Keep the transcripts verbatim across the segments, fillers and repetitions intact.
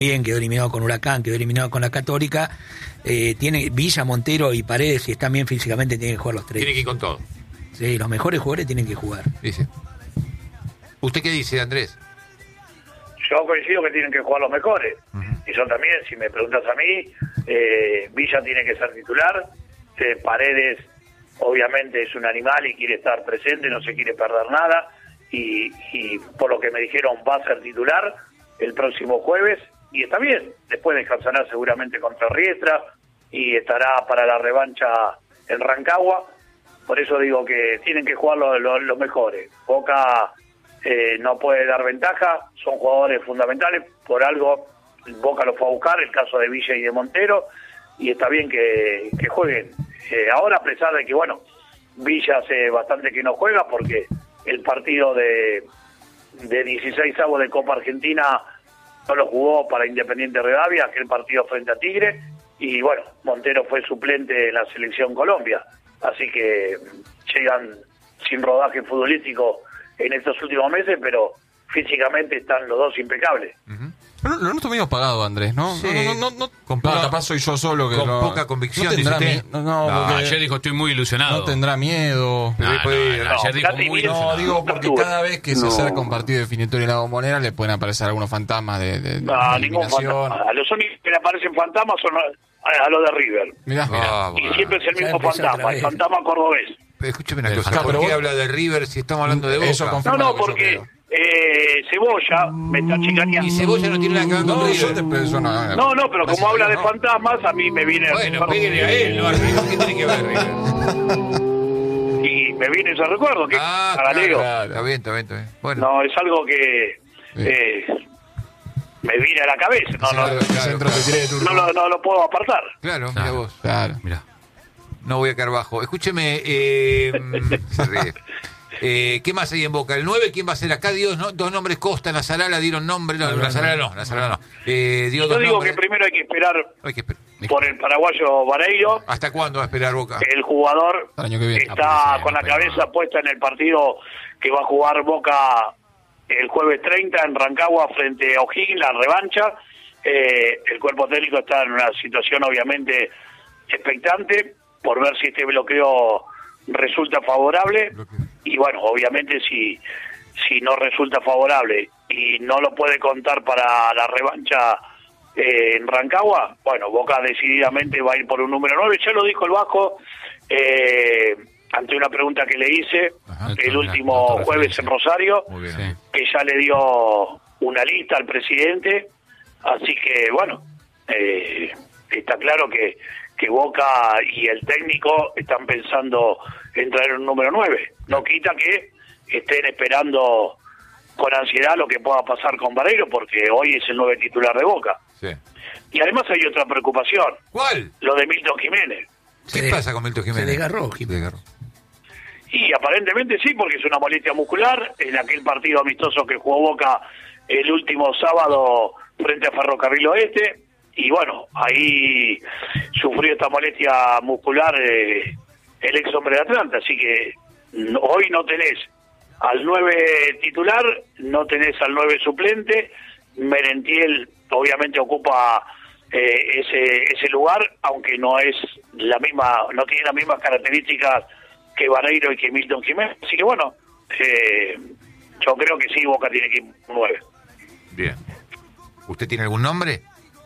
bien, quedó eliminado con Huracán, quedó eliminado con la Católica. Eh, tiene Villa, Montero y Paredes, si están bien físicamente, tienen que jugar los tres. Tiene que ir con todo. Sí, los mejores jugadores tienen que jugar. Dice. ¿Usted qué dice, Andrés? Yo coincido que tienen que jugar los mejores. Uh-huh. Y yo también, si me preguntas a mí, eh, Villa tiene que ser titular. Eh, Paredes, obviamente, es un animal y quiere estar presente, no se quiere perder nada. Y, y por lo que me dijeron, va a ser titular el próximo jueves. Y está bien, después descansará seguramente contra Riestra y estará para la revancha en Rancagua. Por eso digo que tienen que jugar los, los, los mejores. Boca eh, no puede dar ventaja, son jugadores fundamentales, por algo Boca los fue a buscar, el caso de Villa y de Montero, y está bien que, que jueguen. Eh, ahora, a pesar de que, bueno, Villa hace bastante que no juega, porque el partido de, de dieciseisavos de Copa Argentina no lo jugó para Independiente Rivadavia, aquel partido frente a Tigre, y bueno, Montero fue suplente en la selección Colombia, así que llegan sin rodaje futbolístico en estos últimos meses, pero físicamente están los dos impecables. Uh-huh. Lo, lo noto medio apagado, Andrés, ¿no? Sí. No, no, no, no, con no poca, capaz soy yo solo que con no, poca convicción, no tendrá dice usted. Mi, no, no, no, ayer dijo estoy muy ilusionado. No tendrá miedo. No, no, no, ayer dijo casi muy miedo. No, digo porque cada vez que se No. acerca un partido definitorio en la Bombonera le pueden aparecer algunos fantasmas de, de, No, de ningún eliminación. fantasma. A los únicos que le aparecen fantasmas son a, a los de River. Mirá, Ah, Y bueno. siempre es el Ya mismo empezó otra fantasma, el vez. fantasma cordobés. Escúcheme una Pero, cosa, claro, ¿por pero qué vos- habla de River si estamos hablando de Boca? Eso No, confirma no, lo que yo porque creo. eh, Cebolla me está chicaneando. Y Cebolla no tiene nada que ver con No, River. yo te yo no, No, no, pero como habla de no. fantasmas, a mí me viene... Bueno, pégale a él, no a River. ¿Qué tiene que ver River? Y me viene ese recuerdo, que Ah, Galego. claro, está bien, está bien, está bien. Bueno, No, es algo que Sí. eh, me viene a la cabeza, no, Claro, no, El claro, centro claro. te tiré de turno. no, lo, no lo puedo apartar. claro, mira Claro. vos. Claro. Mirá. No voy a caer bajo. Escúcheme, eh, se ríe. Eh, ¿Qué más hay en Boca? El nueve, ¿quién va a ser acá? Dio ¿no? dos nombres, Costa, Nazarala dieron nombre. No, Nazarala no, Nazarala no. Eh, dio Yo dos digo nombres. que primero hay que esperar Hay que esperar. por el paraguayo Vareiro. ¿Hasta cuándo va a esperar Boca? El jugador El año que viene. está Ah, pues, con la pero- cabeza puesta en el partido que va a jugar Boca el jueves treinta en Rancagua frente a O'Higgins, la revancha. Eh, el cuerpo técnico está en una situación obviamente expectante por ver si este bloqueo resulta favorable. Y bueno, obviamente si, si no resulta favorable y no lo puede contar para la revancha eh, en Rancagua, bueno, Boca decididamente va a ir por un número nueve. Ya lo dijo el Vasco eh, ante una pregunta que le hice Ajá, el una- último una jueves en Rosario, Muy bien. Sí. que ya le dio una lista al presidente. Así que, bueno, eh, está claro que, que Boca y el técnico están pensando en traer un número nueve. No quita que estén esperando con ansiedad lo que pueda pasar con Vareiro, porque hoy es el nueve titular de Boca. Sí. Y además hay otra preocupación, ¿Cuál? lo de Milton Jiménez. ¿Qué Se pasa con Milton Jiménez? se desgarró, Se Jiménez. desgarró. Y aparentemente sí, porque es una molestia muscular. En aquel partido amistoso que jugó Boca el último sábado frente a Ferrocarril Oeste, y bueno, ahí sufrió esta molestia muscular eh, el ex hombre de Atlanta, así que no, hoy no tenés al nueve titular, no tenés al nueve suplente. Merentiel obviamente ocupa eh, ese ese lugar, aunque no es la misma, no tiene las mismas características que Vareiro y que Milton Jiménez, así que bueno, eh, yo creo que sí, Boca tiene que ir nueve. Bien. ¿Usted tiene algún nombre?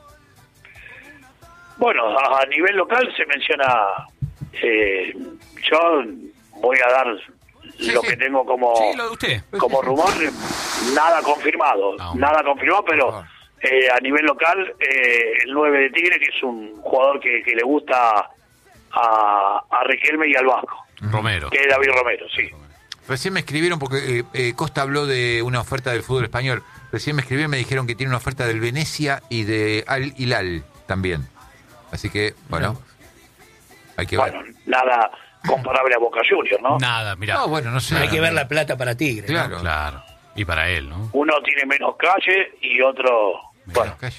Bueno, a, a nivel local se menciona, eh, yo voy a dar Sí, lo sí. que tengo como Sí, lo de usted. como rumor, nada confirmado, No. nada confirmado, pero Por favor. eh, a nivel local, eh, el nueve de Tigre, que es un jugador que, que le gusta a, a Riquelme y al Vasco, Romero. que es David Romero, sí. Recién me escribieron porque eh, eh, Costa habló de una oferta del fútbol español. Recién me escribieron y me dijeron que tiene una oferta del Venecia y de Al Hilal también. Así que, bueno, hay que Bueno, ver. nada comparable a Boca Juniors, ¿no? Nada, mirá. No, bueno, no sé. Hay que ver la plata para Tigre. Claro. Claro. Y para él, ¿no? Uno tiene menos calle y otro, Bueno, bueno, calle.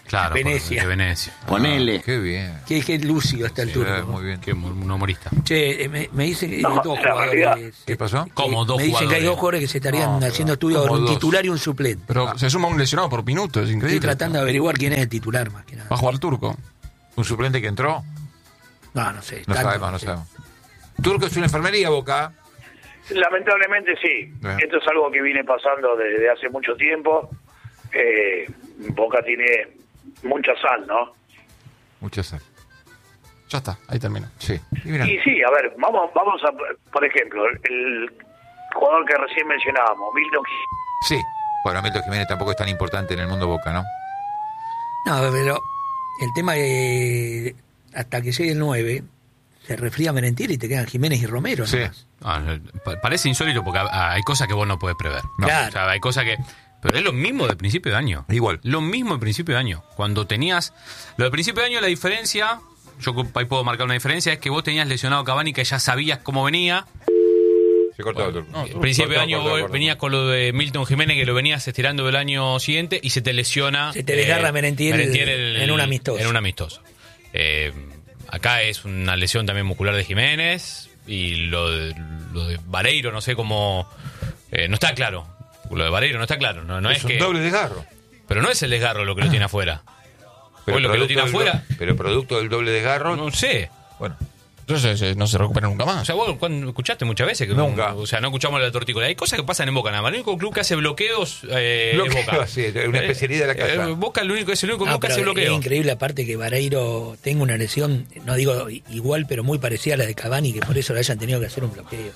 Claro, Venecia. de Venecia. Ponele. Ah, qué bien. Qué, qué lúcido está el Sí, turco. eh, muy bien. Que un humorista. Che, eh, me, me dicen que No, hay dos la realidad. jugadores. ¿Qué pasó? que- ¿Cómo dos Me dicen que hay jugadores? dos jugadores que se estarían No, pero haciendo estudios, como un dos. titular y un suplente. Pero se suma un lesionado por minuto, es increíble. Estoy tratando de averiguar quién es el titular más que nada. Va a jugar Turco. ¿Un suplente que entró? No, no sé. No tanto, sabemos, no sé. sabemos. Turco es una enfermería, Boca. Lamentablemente sí. Bien. Esto es algo que viene pasando desde hace mucho tiempo. Eh, Boca tiene mucha sal, ¿no? Mucha sal. Ya está, ahí termina. Sí. Y mira, Y sí, a ver, vamos vamos a, por ejemplo, el jugador que recién mencionábamos, Milton Gi- sí. Bueno, Milton Jiménez tampoco es tan importante en el mundo Boca, ¿no? No, pero el tema es hasta que llegue el nueve, se refría Merentiel y te quedan Jiménez y Romero. Sí. nomás. Ah, pa- parece insólito porque ha- hay cosas que vos no podés prever. No. Claro. O sea, hay cosas que... Pero es lo mismo de principio de año. Igual. Lo mismo de principio de año. Cuando tenías... Lo de principio de año, la diferencia... Yo ahí puedo marcar una diferencia. Es que vos tenías lesionado a Cavani, que ya sabías cómo venía. Se cortó el Turco. No, Al principio de Cortó, año cortó, vos cortó. venías con lo de Milton Jiménez, que lo venías estirando del año siguiente y se te lesiona... Se te desgarra Merentiel en un amistoso. En un amistoso. Eh, acá es una lesión también muscular de Jiménez y lo de, lo de Vareiro, no sé cómo... eh, no está claro. Lo de Vareiro no está claro. No, no es, es un que, doble desgarro. pero no es el desgarro lo que lo tiene afuera. Hoy lo que lo producto tiene del afuera... do- Pero producto del doble desgarro. No sé. Bueno, Entonces eh, no se recupera nunca O más. sea, vos cuando escuchaste muchas veces que Nunca. o sea, no escuchamos la tortícola. Hay cosas que pasan en Boca nada más. El único club que hace bloqueos eh, Bloqueo, es Boca. sí, una especialidad de la casa. Eh, Boca el único, es el único No, club que pero hace es bloqueo. increíble aparte que Vareiro tenga una lesión, no digo igual, pero muy parecida a la de Cavani, que por eso le hayan tenido que hacer un bloqueo.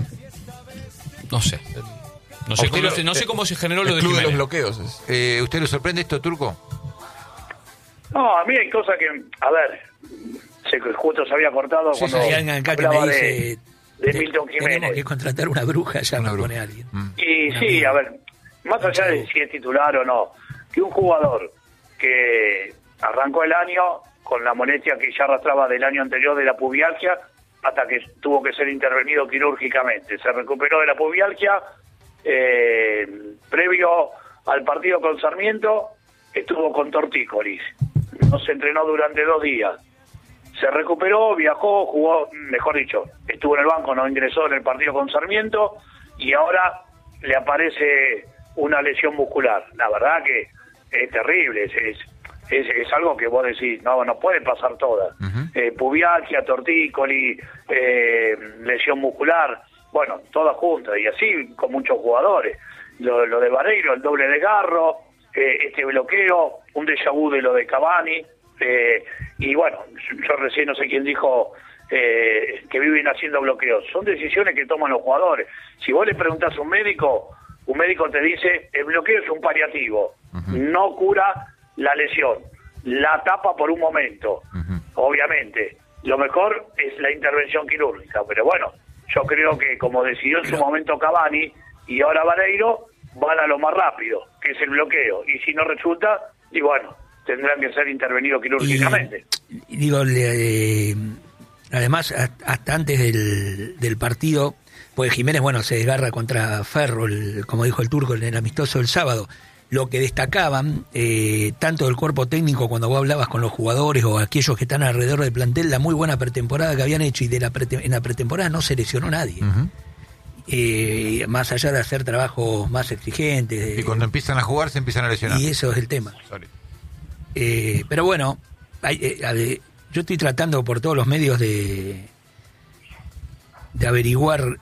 No sé. No sé, A usted cómo, lo- no sé- no sé cómo se generó lo El de club de los Jiménez. bloqueos. es. eh, ¿usted le sorprende esto, Turco? No, a mí hay cosas que, a ver, se, justo se había cortado Sí, cuando sí, hay alguien acá que me hablaba dice, de, de te- Milton tenemos Jiménez. que contratar una bruja, ya Una me bruja. pone alguien. Mm. Y Una sí, amiga. a ver, más allá de si es titular o no, que un jugador que arrancó el año con la molestia que ya arrastraba del año anterior de la pubialgia, hasta que tuvo que ser intervenido quirúrgicamente. Se recuperó de la pubialgia, eh, previo al partido con Sarmiento, estuvo con tortícolis. No se entrenó durante dos días. Se recuperó, viajó, jugó, mejor dicho, estuvo en el banco, no ingresó en el partido con Sarmiento y ahora le aparece una lesión muscular. La verdad que es terrible, es, es, es, es algo que vos decís, no, no puede pasar todas. Ujú. eh, pubialgia, tortícoli, eh, lesión muscular, bueno, todas juntas y así con muchos jugadores. Lo, lo de Vareiro, el doble desgarro, eh, este bloqueo, un déjà vu de lo de Cavani, eh, y bueno, yo recién no sé quién dijo eh, que viven haciendo bloqueos. Son decisiones que toman los jugadores. Si vos le preguntás a un médico, un médico te dice, el bloqueo es un paliativo, no cura la lesión, la tapa por un momento, Ujú. obviamente. Lo mejor es la intervención quirúrgica, pero bueno, yo creo que como decidió en su momento Cavani y ahora Vareiro, van a lo más rápido, que es el bloqueo. Y si no resulta, y bueno, tendrán que ser intervenidos quirúrgicamente. Y, digo, le- eh, además, a- hasta antes del, del partido, pues Jiménez, bueno, se desgarra contra Ferro, el- como dijo el turco en el amistoso del sábado. Lo que destacaban, eh, tanto del cuerpo técnico, cuando vos hablabas con los jugadores o aquellos que están alrededor del plantel, la muy buena pretemporada que habían hecho, y de la prete- en la pretemporada no se lesionó nadie. Ujú. Eh, más allá de hacer trabajos más exigentes. de- Y cuando empiezan a jugar se empiezan a lesionar. y eso es el tema. Sorry. Eh, pero bueno, hay, eh, a ver, yo estoy tratando por todos los medios de de averiguar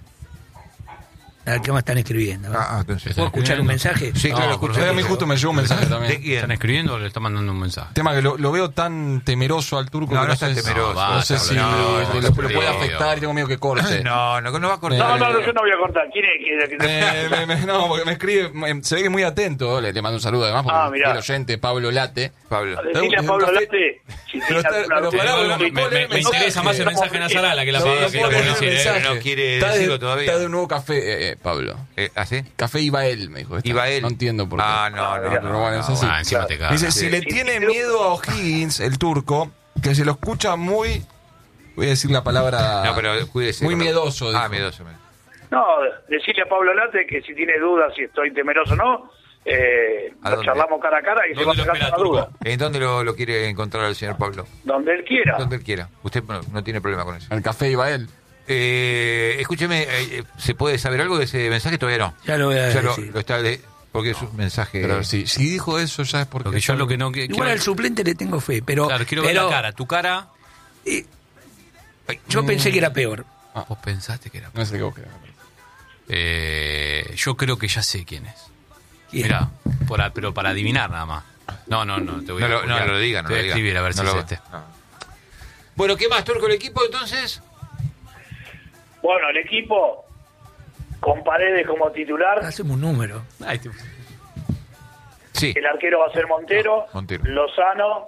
a ver qué me están escribiendo. Ah, ah, entonces. ¿Puedo escuchar un mensaje? Sí, claro, No, escucha. por A mí justo me llegó un mensaje ¿De también. quién? ¿Están escribiendo o le están mandando un mensaje? Tema que lo, lo veo tan temeroso al turco No, que no no, está sé, temeroso. no, No, sé basta, si no, lo, no, lo- no, lo puede no. afectar y tengo miedo que corte. No, no, no va a cortar. No, no, no, yo no voy a cortar. ¿Quién es? ¿Quién es? Eh, me- me- no, porque me escribe, me- se ve que es muy atento, le, le mando un saludo además, porque Ah, mirá. el oyente Pablo Late. Pablo. Decirle a un Pablo café- Late si Pero tiene está- alguna pero duda. pará, Me, no, me- no puedo me- leer me mensaje. interesa más el mensaje de Nazarala que la No, palabra no que puedo la leer policía. mensaje. no quiere Está de- decirlo todavía. Está de un nuevo café, eh, eh, Pablo. Eh, ¿Así? Café Ibael, me dijo. esta. Ibael. No entiendo por qué. Ah, no, no. Pero bueno, no, es así. Ah, encima te cagas. Dice, sí. si le tiene miedo a O'Higgins, el turco, que se lo escucha muy, voy a decir la palabra, No, pero cuídese. muy con lo- miedoso. Ah, dijo. miedoso. me- No, decirle a Pablo Late que si tiene dudas si estoy temeroso o no, eh, ¿A lo dónde? charlamos cara a cara y se va ¿Dónde lo sacando espera, la duda. Turco? ¿En dónde lo, lo quiere encontrar el señor Pablo? Donde él quiera. Donde él quiera. Usted no, no tiene problema con eso. Al café iba él. Eh, escúcheme, eh, ¿se puede saber algo de ese mensaje? Todavía no. Ya lo voy a Ya lo, decir. lo está de- porque es un mensaje. Pero si, si dijo eso ya es porque... Porque yo lo que no que- Igual quiero, al suplente le tengo fe, pero, claro, quiero ver pero, la cara. Tu cara, eh, yo pensé que era peor. vos pensaste que era. No sé qué vos querés. Eh, yo creo que ya sé quién es. ¿Quién? Mirá, por a- pero para adivinar nada más. No, no, no, te voy No a lo, no copiar. lo diga, no Te lo voy a diga. escribir a ver No si lo- es este. no. Bueno, ¿qué más, Turco, el equipo entonces? Bueno, el equipo con Paredes como titular, Hacemos un número. Ay, te- Sí. el arquero va a ser Montero, No, Montero. Lozano,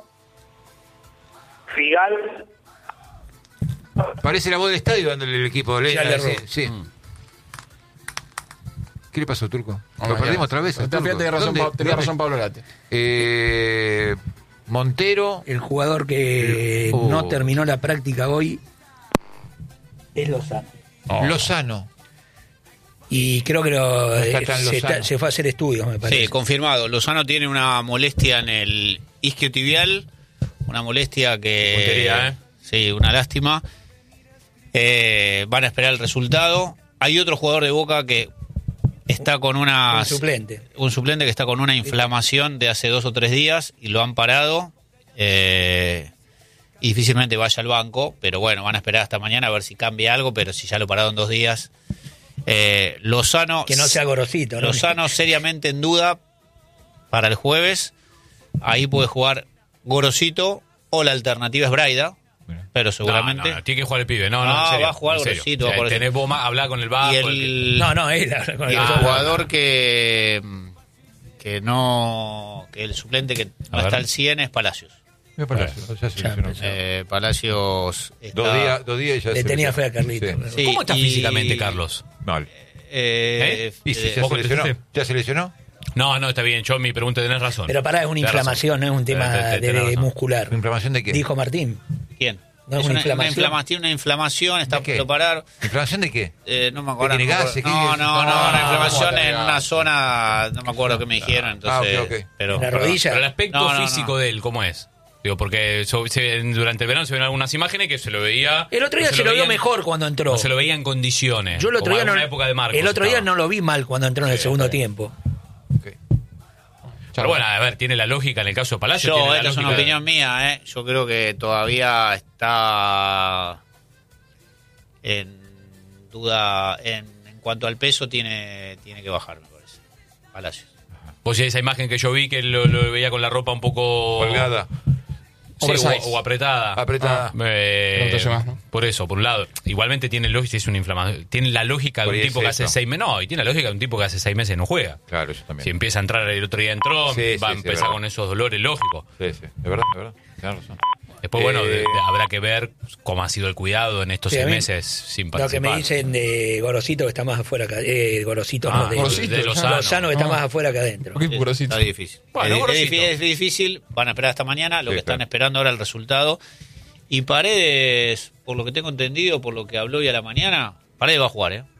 Figal, Parece la voz del estadio dándole el equipo. Le- Ya le sí, erró. sí. Mm. ¿Qué le pasó, Turco? Oh, Lo my perdimos God. otra vez. al Fíjate, Turco. tenía razón, ¿Dónde? Pa- tenía ¿Dónde? razón Pablo Late. Eh, Montero. El jugador que Oh. no terminó la práctica hoy es Lozano. Oh. Lozano. Y creo que lo, está eh, tan se, Lozano. está- se fue a hacer estudios, me parece. Sí, confirmado. Lozano tiene una molestia en el isquiotibial, una molestia que... Puntería, ¿eh? Sí, una lástima. Eh, van a esperar el resultado. Hay otro jugador de Boca que está con una... Un suplente. Un suplente que está con una inflamación de hace dos o tres días y lo han parado. Eh, y difícilmente vaya al banco, pero bueno, van a esperar hasta mañana a ver si cambia algo, pero si ya lo pararon dos días... Eh, Lozano... Que no sea Gorosito, ¿no? Lozano seriamente en duda para el jueves. Ahí puede jugar Gorosito o la alternativa es Braida, pero seguramente... No, no, no, tiene que jugar el pibe. No, no, No, en serio, va a jugar en serio. Gorosito, O sea, va a jugar- tenés vos más, hablar con el y bajo. el, No, no, él. habla con y el el Ah, jugador que que no... que el suplente que no ver. está al cien es Palacios. Me parece, ya se Ya lesionó. empezó. Eh, Palacios está... Dos días, dos días y ya Le se tenía lesionó. fe a Carlito. Sí. pero- Sí, ¿Cómo estás y- físicamente, Carlos? Mal. Eh, ¿Eh? ¿Y si eh, ya ¿Vos se lesionó? contestaste? ¿Ya se lesionó? No, no, está bien. Yo mi pregunta tenés razón. Pero pará, es una Tenés inflamación, razón. no es un tema Tenés- tenés de, razón. muscular. ¿Inflamación de qué? Dijo Martín. ¿Quién? No, es es una una, inflamación. una inflamación, una inflamación, está ¿De qué? por parar. ¿Inflamación de qué? Eh, no me acuerdo. ¿Tiene no, me gases? acuerdo. ¿Qué no, es? no, no, Ah, una inflamación ¿cómo te en gas? una zona, no me acuerdo qué me dijeron, entonces. Ah, ok, ok. Pero, ¿En la perdón. rodilla? Pero el aspecto No, no, no. físico de él, ¿cómo es? Digo, porque so- se- durante el verano se ven algunas imágenes que se lo veía... El otro día no se, lo vio veía en- mejor cuando entró. No se lo veía en condiciones. Yo el otro como día en no, una época de Marcos el otro día estaba. no lo vi mal cuando entró en el Sí, segundo está bien. tiempo. Ok. Pero bueno, a ver, tiene la lógica en el caso de Palacio. Yo, tiene la esta es una lógica- opinión mía, ¿eh? Yo creo que todavía está en duda en, en cuanto al peso, tiene, tiene que bajar, me parece. Palacios. Vos sí, esa imagen que yo vi que lo, lo veía con la ropa un poco... Holgada. Sí, Oversize. o, o apretada. Apretada. Eh, No te hace más, ¿no? Por eso, por un lado. Igualmente tiene lógica, es una inflamación. Tiene la lógica de Por un ahí tipo es que hace eso. seis meses. No, y tiene la lógica de un tipo que hace seis meses no juega. Claro, yo también. Si empieza a entrar el otro día entró, Sí, va a sí, sí, empezar verdad. con esos dolores, lógico. Sí, sí, de verdad, de verdad. Tienes razón. Después, bueno, Eh, de- de- habrá que ver cómo ha sido el cuidado en estos Sí, a seis mí- meses sin Lo que participar. me dicen de Gorosito que está más afuera que eh, Gorosito, Ah, no, de, Gorosito, de Lozano. Lozano que está Ah. más afuera que adentro. Ok, Gorosito. Está difícil. Bueno, es, Gorosito. es difí- es difícil, van a esperar hasta mañana, lo Sí, que están claro. esperando ahora el resultado. Y Paredes, por lo que tengo entendido, por lo que habló hoy a la mañana, Paredes va a jugar, ¿eh?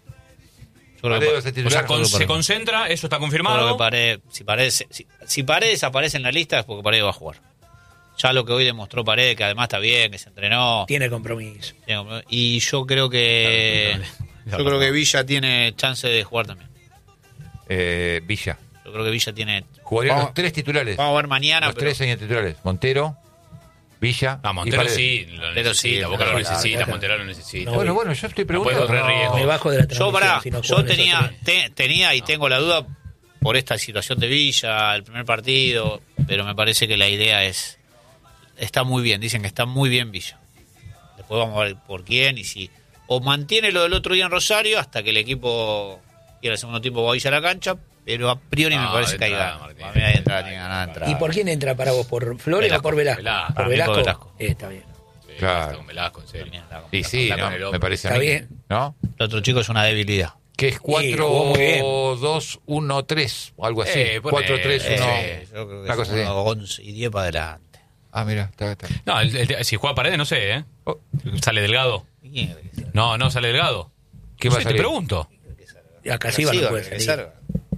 Yo creo Paredes que- va a ser O titular. sea, con- Paredes. se concentra, eso está Yo creo confirmado. que Paredes, si, Paredes, si, si Paredes aparece en la lista es porque Paredes va a jugar. Ya lo que hoy demostró Paredes, que además está bien, que se entrenó. Tiene compromiso. Y yo creo que yo creo que Villa tiene chance de jugar también. Eh, Villa. Yo creo que Villa tiene... Jugarían Vamos- los tres titulares. Vamos a ver mañana, los pero... tres serían titulares. Montero, Villa Ah, y Montero Paredes. sí, lo Pero necesita, sí, Boca lo pero- necesita, claro. Montero lo necesita. No, Bueno, bueno, yo estoy puede preguntando. correr riesgo. Me bajo de la Yo, transmisión. pará, si no yo juegan esos tenía, tres. te- tenía y tengo la duda por esta situación de Villa, el primer partido, pero me parece que la idea es... Está muy bien, dicen que está muy bien Villa. Después vamos a ver por quién y si... O mantiene lo del otro día en Rosario hasta que el equipo quiera el segundo tiempo va a Villa a la cancha, pero a priori No, me parece de que hay entrada, ganas. Martín. Para mí hay entrada, tiene ganas de entrar. ¿Y por quién entra para vos? ¿Por Flores Velasco, o por Velasco? Velasco. ¿Por Para mí por Velasco? Velasco. Eh, está bien. Sí, Claro. está con Velasco, en serio. También está con- Y sí, Está ¿no? con el Me hombre. parece a Está mí. bien. ¿No? El otro chico es una debilidad. Que es jugó muy bien. cuatro dos uno tres o algo así. Eh, ponele, cuatro tres uno. Eh, yo creo que Una es cosa así. uno once y diez para adelante. Ah, mira, está, está. No, el- el- si juega Paredes, no sé, ¿eh? Oh, ¿Sale Delgado? ¿Y quién cree que salga? No, no sale Delgado. ¿Quién No va a sé, te salir? pregunto. Acá sí no Silva puede cree que salir. salga.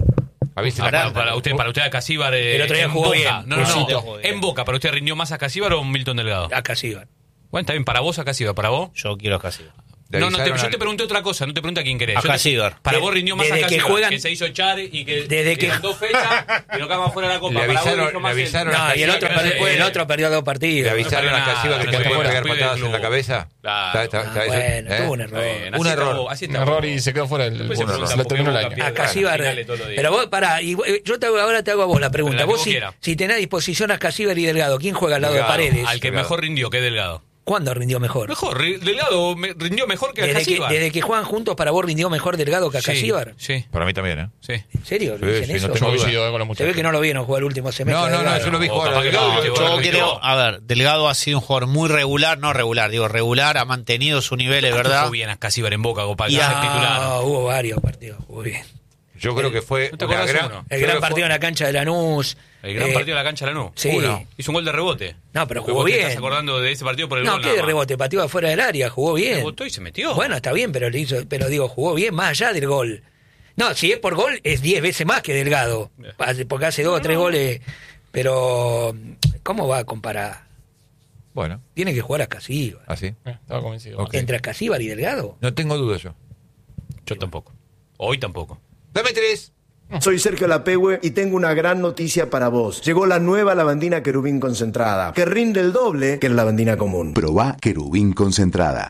A veces Ah, la- para, para usted, para usted a Casíbar. eh, El otro día en jugó Boca. bien. No, no, no. Besito. En Boca, ¿para usted rindió más a Casíbar o Milton Delgado? A Casíbar. Bueno, está bien, para vos a Casíbar, para vos. Yo quiero a Casíbar. Le No, no, te- avisaron yo al- te pregunté otra cosa, no te pregunté a quién querés. A Yo te- Casíbar. Para De- vos rindió más a desde que Casíbar, juegan- que se hizo echar y que Desde que- quedan dos fechas y no quedamos fuera de la Copa. Le Para vos avisaron- rindió le más él. avisaron No, y el otro, que no se perdió, puede. el otro perdió dos partidos. Le avisaron No a perdió Casíbar nada, que no te se puede puede, pegar pibe patadas del en la club. cabeza. Claro. Está- está- Ah, está- bueno, ¿eh? tuvo un error. Bien, Un así error. estamos- así Un estamos. error y se quedó fuera del Después se Un error. pregunta lo por qué terminó el Boca año. pierde A Casíbar. finales todos los días. Pero vos, pará, y, eh, yo te hago- ahora te hago a vos la pregunta. Pero la que Vos, vos si, quieras. si tenés a disposición a Casíbar y Delgado, ¿quién juega al lado Delgado. de Paredes? Al que Delgado. mejor rindió, que es Delgado. ¿Cuándo rindió mejor? Mejor, ri- Delgado me- rindió mejor que Desde que, Casíbar. desde que juegan juntos, para vos rindió mejor Delgado que a Sí, Casíbar. Sí, Para mí también, ¿eh? sí. ¿En serio? Sí, ¿Dicen sí, eso? no Yo tengo coincido duda. eh, con los Se ve muchachos. que no lo vieron jugar el último semestre. No, no, no, Delgado. yo lo vi O jugar. capaz a que Delgado, no, yo- que yo- bueno, Yo que creo, a ver, Delgado ha sido un jugador muy regular, no regular, digo regular, ha mantenido su nivel, es verdad. Jugó bien a Casíbar en Boca, como para Y ser a- titular. No, hubo varios partidos, jugó bien. Yo creo que fue ¿No te una acordás gran... uno? El creo gran que partido en fue- la cancha de Lanús. El gran eh, partido de la cancha de Lanús. sí. Uno. Hizo un gol de rebote. No, pero Porque jugó vos te bien. estás acordando de ese partido por el No, gol ¿qué nada de más. rebote? Pateó afuera del área, jugó bien. Rebotó y se metió. Bueno, está bien, pero le hizo, pero digo, jugó bien más allá del gol. No, si es por gol, es diez veces más que Delgado. Hace- Porque hace dos o tres goles. Pero, ¿cómo va a comparar? Bueno, Tiene que jugar a Casíbar. así. Eh, Estaba convencido. Ok. Entre Casíbar y Delgado. No tengo dudas yo. Yo tampoco. Hoy tampoco. Dame tres. Soy Sergio Lapehue y tengo una gran noticia para vos. Llegó la nueva lavandina querubín concentrada, que rinde el doble que la lavandina común. Probá querubín concentrada.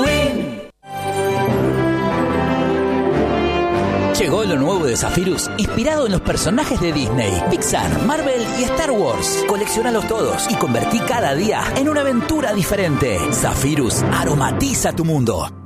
Llegó lo nuevo de Zephyrus, inspirado en los personajes de Disney, Pixar, Marvel y Star Wars. Colecciónalos todos y convertí cada día en una aventura diferente. Zephyrus aromatiza tu mundo.